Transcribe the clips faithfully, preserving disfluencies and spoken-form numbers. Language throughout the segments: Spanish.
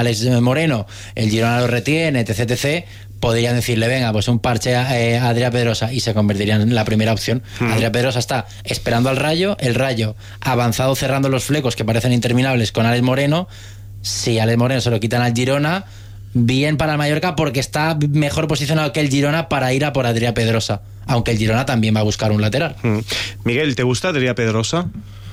Alex Moreno, el Girona lo retiene, etc, etc, podrían decirle, venga, pues un parche a, eh, a Adrià Pedrosa y se convertirían en la primera opción. Mm. Adrià Pedrosa está esperando al Rayo, el Rayo avanzado cerrando los flecos que parecen interminables con Alex Moreno. Si Alex Moreno se lo quitan al Girona, bien para el Mallorca porque está mejor posicionado que el Girona para ir a por Adrià Pedrosa, aunque el Girona también va a buscar un lateral. Mm. Miguel, ¿te gusta Adrià Pedrosa?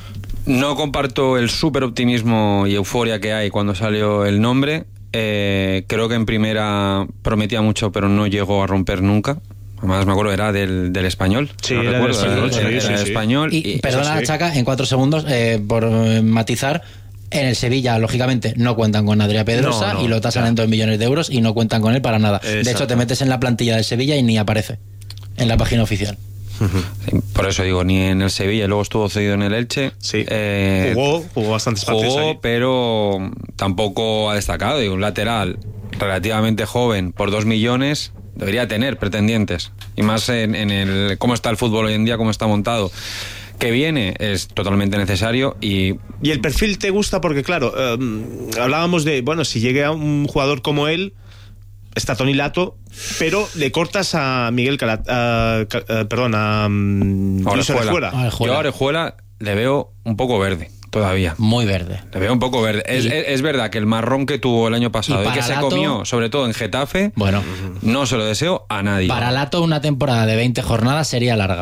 No comparto el súper optimismo y euforia que hay cuando salió el nombre. Eh, creo que en primera prometía mucho, pero no llegó a romper nunca. Además me acuerdo, era del, del Español. Sí, no era recuerdo, del Español. Era, era, sí, era sí, español. Y, y, perdona, sí. Chaca, en cuatro segundos, eh, por eh, matizar, en el Sevilla, lógicamente, no cuentan con Adrià Pedrosa, no, no, y lo tasan ya. en dos millones de euros y no cuentan con él para nada. Exacto. De hecho, te metes en la plantilla del Sevilla y ni aparece en la página oficial. Sí, por eso digo, ni en el Sevilla, luego estuvo cedido en el Elche. Sí. Eh, jugó, jugó bastantes partidos Jugó, ahí. pero tampoco ha destacado. Y un lateral relativamente joven por dos millones debería tener pretendientes. Y más en, en el cómo está el fútbol hoy en día, cómo está montado. Que viene es totalmente necesario. Y ¿Y el perfil te gusta? Porque claro, eh, hablábamos de, bueno, si llega un jugador como él, está Toni Lato, pero le cortas a Miguel Calat, a, a, perdón, a um, Luis Orejuela. Yo a Orejuela le veo un poco verde todavía. Muy verde. Le veo un poco verde. Es, es, es verdad que el marrón que tuvo el año pasado y, y que se Lato, comió, sobre todo en Getafe, bueno, no se lo deseo a nadie. Para Lato una temporada de veinte jornadas sería larga.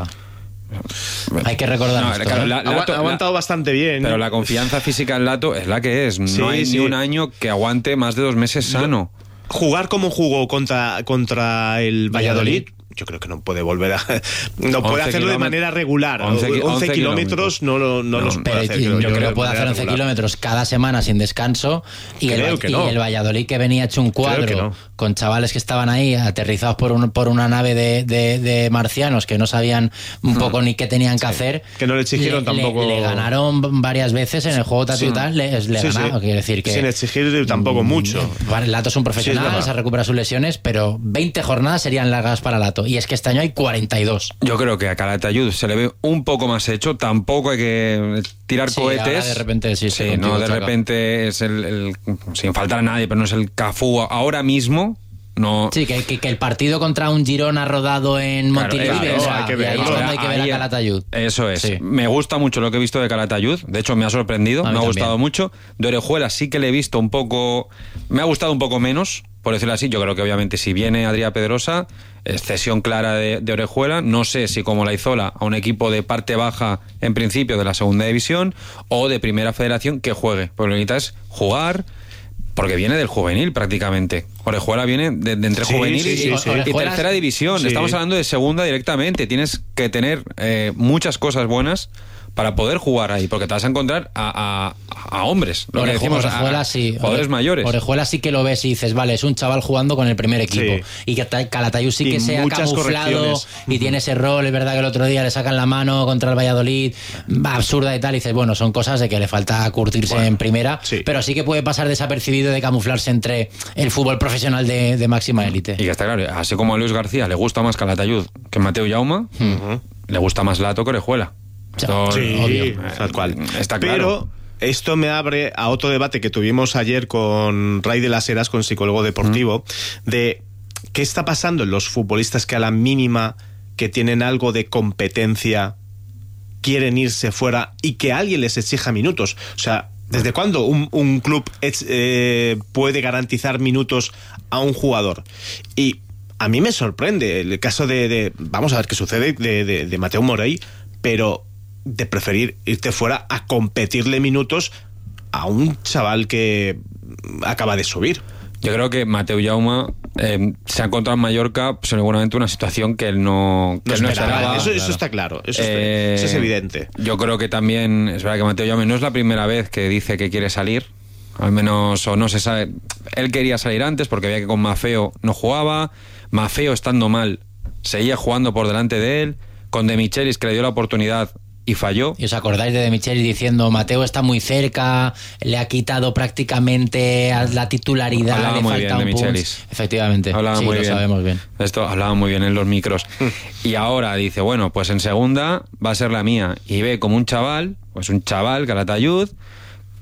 Hay que recordar no, esto, claro, ¿eh? la, la, ha aguantado la, bastante bien. Pero la confianza física en Lato es la que es. No sí, hay sí. ni un año que aguante más de dos meses sano. Jugar como jugó contra, contra el Valladolid, Valladolid, yo creo que no puede volver a... No puede hacerlo de manera regular. once, once, once kilómetros no, no, no, no los puede hacer. Yo, yo creo que puede hacer once regular. Kilómetros cada semana sin descanso. Y creo el, que no. y el Valladolid, que venía hecho un cuadro no. con chavales que estaban ahí aterrizados por, un, por una nave de, de, de marcianos que no sabían un hmm. poco ni qué tenían que sí. hacer. Que no le exigieron le, tampoco... Le, le ganaron varias veces en el juego Tatu y tal. Le, le sí, ganaron, sí. quiere decir que... Sin exigir tampoco mucho. Lato es un profesional, sí, es se recupera sus lesiones, pero veinte jornadas serían largas para Lato. Y es que este año hay cuarenta y dos. Yo creo que a Calatayud se le ve un poco más hecho, tampoco hay que tirar sí, cohetes. De repente sí, sí contigo, no, de Chaca. repente es el, el, sin faltar a nadie, pero no es el Cafú ahora mismo. No. Sí, que, que, que el partido contra un Girona rodado en Montilivi, claro, o sea, hay que ver, ahí es cuando hay que ver a Calatayud. Eso es. Sí. Me gusta mucho lo que he visto de Calatayud. De hecho, me ha sorprendido, me ha también. gustado mucho. De Orejuela sí que le he visto un poco... Me ha gustado un poco menos, por decirlo así. Yo creo que obviamente si viene Adrià Pedrosa, es cesión clara de, de Orejuela. No sé si como la Izola a un equipo de parte baja, en principio, de la segunda división, o de primera federación, que juegue. Porque lo que necesita es jugar... Porque viene del juvenil prácticamente. Orejuela viene de, de entre sí, juvenil sí, sí, y, sí. y tercera división. Sí. Estamos hablando de segunda directamente. Tienes que tener eh, muchas cosas buenas para poder jugar ahí, porque te vas a encontrar a, a, a hombres, lo Oreju, que decimos, Orejuela, a, sí. jugadores Ore, mayores. Orejuela sí que lo ves y dices, vale, es un chaval jugando con el primer equipo. Sí. Y que Calatayud sí que y se ha camuflado y uh-huh. tiene ese rol. Es verdad que el otro día le sacan la mano contra el Valladolid, va absurda y tal, y dices, bueno, son cosas de que le falta curtirse bueno, en primera, sí. pero sí que puede pasar desapercibido de camuflarse entre el fútbol profesional de, de máxima élite. Y que está claro, así como a Luis García le gusta más Calatayud que Mateu Jaume, uh-huh. le gusta más Lato que Orejuela. Esto, sí, obvio. Tal cual. Está claro. Pero esto me abre a otro debate que tuvimos ayer con Ray de las Heras, con psicólogo deportivo, mm. de qué está pasando en los futbolistas que a la mínima que tienen algo de competencia quieren irse fuera y que alguien les exija minutos. O sea, ¿desde cuándo un, un club es, eh, puede garantizar minutos a un jugador? Y a mí me sorprende el caso de, de vamos a ver qué sucede, de, de, de Mateu Morey, pero de preferir irte fuera a competirle minutos a un chaval que acaba de subir. Yo creo que Mateu Jaume eh, se ha encontrado en Mallorca seguramente una situación que él no, que no, él no esperaba. esperaba. Eso, eso está claro, eso, eh, es, eso es evidente. Yo creo que también es verdad que Mateu Jaume no es la primera vez que dice que quiere salir, al menos, o no se sabe. Él quería salir antes porque veía que con Maffeo no jugaba, Maffeo estando mal seguía jugando por delante de él, con De Michelis que le dio la oportunidad y falló. ¿Y os acordáis de De Michelis diciendo Mateo está muy cerca, le ha quitado prácticamente la titularidad, hablaba le muy falta bien un de punch? Michelis. Efectivamente, hablaba sí, muy lo bien. sabemos bien. Esto hablaba muy bien en los micros. Y ahora dice, bueno, pues en segunda va a ser la mía. Y ve como un chaval, pues un chaval, Calatayud,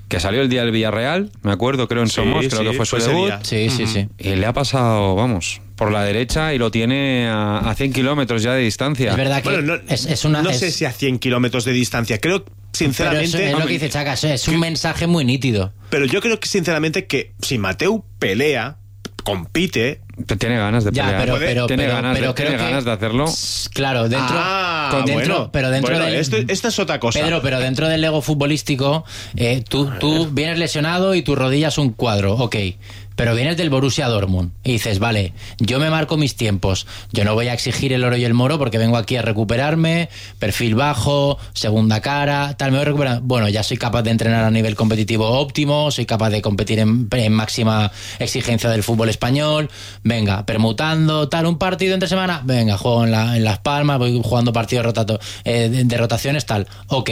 que salió el día del Villarreal, me acuerdo, creo en Sí, Somos, creo sí, que fue su fue ese debut. día. Sí, sí, sí. Y le ha pasado, vamos, por la derecha y lo tiene a, a cien kilómetros ya de distancia. Es verdad que Bueno, no, es, es una... no es- sé si a cien kilómetros de distancia. Creo, sinceramente... Pero es, es lo que dice Chaca, es- es un mensaje muy nítido. Pero yo creo que, sinceramente, que si Mateu pelea, compite... Tiene ganas de Ya, pelear. pero, pero, tiene pero, ganas, pero de, creo tiene que- ganas de hacerlo. Claro, dentro, Ah, con dentro bueno, pero dentro bueno, del esto, esta es otra cosa. Pedro, pero dentro del ego futbolístico, eh, tú, tú vienes lesionado y tu rodilla es un cuadro, ok. Pero vienes del Borussia Dortmund y dices, vale, yo me marco mis tiempos. Yo no voy a exigir el oro y el moro porque vengo aquí a recuperarme, perfil bajo, segunda cara, tal, me voy a recuperar. Bueno, ya soy capaz de entrenar a nivel competitivo óptimo, soy capaz de competir en, en máxima exigencia del fútbol español. Venga, permutando, tal, un partido entre semana, venga, juego en, la, en Las Palmas, voy jugando partidos rotato, eh, de, de rotaciones, tal. Ok,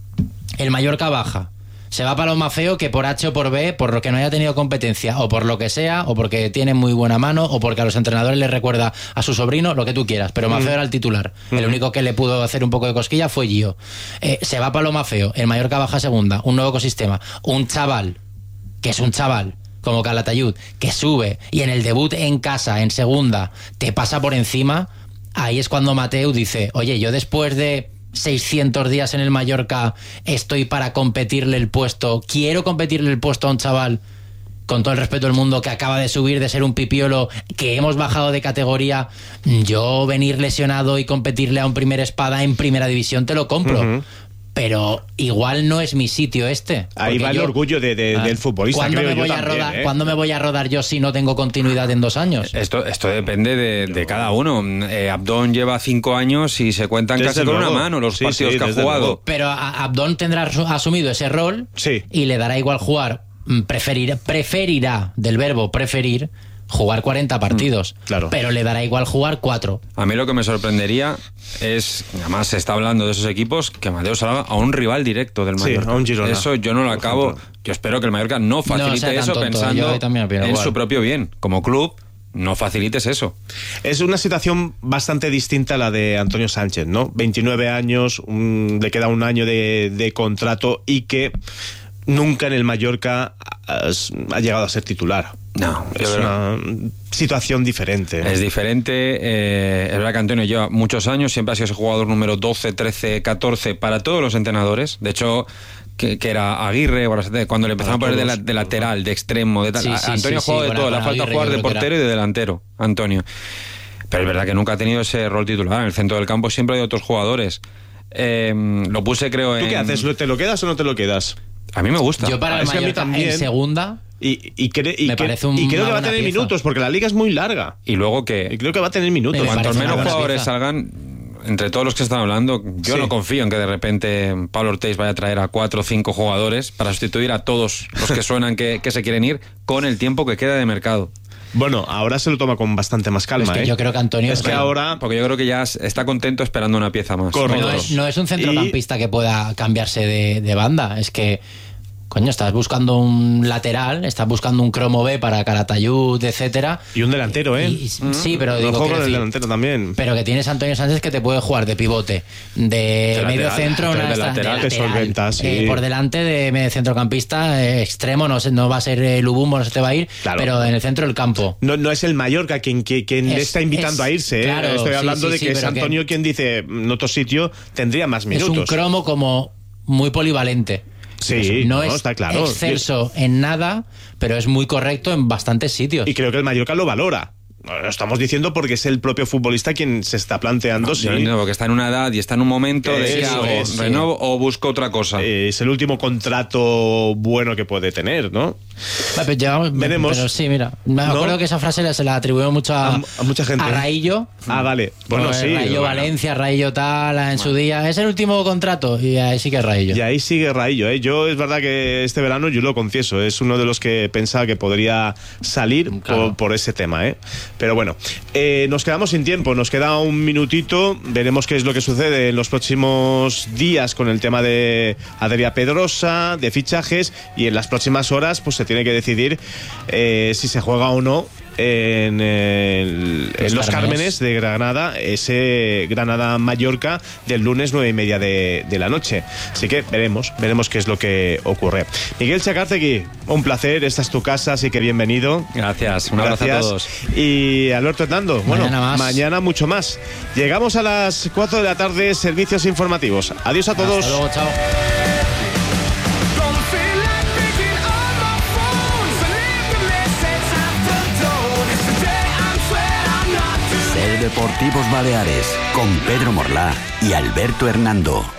el Mallorca baja. Se va para lo más feo que por H o por B, por lo que no haya tenido competencia, o por lo que sea, o porque tiene muy buena mano, o porque a los entrenadores les recuerda a su sobrino, lo que tú quieras. Pero Mafeo era el titular. El único que le pudo hacer un poco de cosquilla fue Gio. Eh, se va para lo más feo. El Mallorca baja segunda. Un nuevo ecosistema. Un chaval, que es un chaval, como Calatayud, que sube y en el debut en casa, en segunda, te pasa por encima. Ahí es cuando Mateu dice, oye, yo después de seiscientos días en el Mallorca estoy para competirle el puesto, quiero competirle el puesto a un chaval, con todo el respeto del mundo, que acaba de subir de ser un pipiolo, que hemos bajado de categoría. Yo venir lesionado y competirle a un primer espada en primera división te lo compro. Uh-huh. Pero igual no es mi sitio este. Ahí va el yo, orgullo de, de, ah, del futbolista. ¿Cuándo, creo me voy yo a también, rodar, ¿eh? ¿Cuándo me voy a rodar yo si no tengo continuidad en dos años? Esto, esto depende de, de cada uno. Eh, Abdón lleva cinco años y se cuentan desde casi luego. con una mano los sí, partidos sí, que ha jugado. Luego. Pero a Abdón tendrá asumido ese rol sí. y le dará igual jugar. Preferir, preferirá, del verbo preferir, jugar cuarenta partidos, mm, claro. pero le dará igual jugar cuatro. A mí lo que me sorprendería es, además se está hablando de esos equipos, que Mateu salga a un rival directo del Mallorca. Sí, a un Girona. Eso yo no lo acabo. Yo espero que el Mallorca no facilite no sea eso tonto, pensando en igual. su propio bien. Como club, no facilites eso. Es una situación bastante distinta a la de Antonio Sánchez, ¿no? veintinueve años, un, le queda un año de, de contrato y que nunca en el Mallorca has, ha llegado a ser titular. No, es una situación diferente. Es diferente. Eh, es verdad que Antonio lleva muchos años, siempre ha sido ese jugador número doce, trece, catorce para todos los entrenadores. De hecho, que, que era Aguirre, cuando le empezaron a poner de, la, de lateral, de extremo, de tal. Sí, sí, Antonio sí, ha jugado sí, de todo, le ha faltado jugar de portero y de delantero, Antonio. Pero es verdad que nunca ha tenido ese rol titular. En el centro del campo siempre hay otros jugadores. Eh, lo puse, creo, en... ¿Tú qué haces? ¿Te lo quedas o no te lo quedas? A mí me gusta. Yo para ah, el es Mallorca también, en segunda y, y, cre, y, me que, parece un, y creo que va a tener pieza. minutos porque la liga es muy larga. Y luego que y creo que va a tener minutos. Cuantos menos jugadores pieza. salgan, entre todos los que están hablando, yo sí. no confío en que de repente Pablo Ortiz vaya a traer a cuatro o cinco jugadores para sustituir a todos los que suenan que, que se quieren ir con el tiempo que queda de mercado. Bueno, ahora se lo toma con bastante más calma. Es que ¿eh? yo creo que Antonio... Es que ahora... Porque yo creo que ya está contento esperando una pieza más. Correcto. No es, no es un centrocampista y... que pueda cambiarse de, de banda. Es que, coño, estás buscando un lateral, estás buscando un cromo B para Calatayud, etcétera. Y un delantero, ¿eh? Y, mm, sí, pero digo... Juego del decir, delantero también. Pero que tienes a Antonio Sánchez que te puede jugar de pivote, de, de medio lateral, centro, una de lateral, de lateral, solventa, sí. eh, por delante de medio centrocampista, eh, extremo, no, no va a ser el Ubumbo, no se te va a ir, claro. pero en el centro del campo. No, no es el Mallorca quien, quien, quien es, le está invitando es, a irse, ¿eh? Claro, estoy hablando sí, sí, de que sí, es Antonio que... quien dice, en otro sitio tendría más minutos. Es un cromo como muy polivalente. Sí, no, no es está claro. excelso en nada, pero es muy correcto en bastantes sitios. Y creo que el Mallorca lo valora. Lo estamos diciendo porque es el propio futbolista quien se está planteando. No, sí. Yo entiendo, porque está en una edad y está en un momento de qué hago, es, renovo sí. o busco otra cosa. Es el último contrato bueno que puede tener, ¿no? Pero llevamos, Veremos. Pero sí, mira, me ¿No? acuerdo que esa frase se la atribuyó mucho a, a, a mucha gente. A Raillo. Ah, vale. Bueno, pues sí. Raillo bueno. Valencia, Raillo tal, en bueno. su día. Es el último contrato y ahí sigue Raillo. Y ahí sigue Raillo, ¿eh? Yo es verdad que este verano, yo lo confieso, es uno de los que pensaba que podría salir claro. por, por ese tema, ¿eh? Pero bueno, eh, nos quedamos sin tiempo, nos queda un minutito, veremos qué es lo que sucede en los próximos días con el tema de Adrià Pedrosa, de fichajes, y en las próximas horas pues se tiene que decidir eh, si se juega o no en, el, Los en Los Cármenes. Cármenes de Granada, ese Granada-Mallorca del lunes nueve y media de, de la noche. Así que veremos, veremos qué es lo que ocurre. Miguel Chacartegui, un placer, esta es tu casa, así que bienvenido. Gracias, un abrazo Gracias. a todos. Y Alberto Hernando, bueno, Mañana más. mañana mucho más. Llegamos a las cuatro de la tarde, servicios informativos. Adiós a todos. Hasta luego, chao. Ser Deportivos Baleares con Pedro Morlá y Alberto Hernando.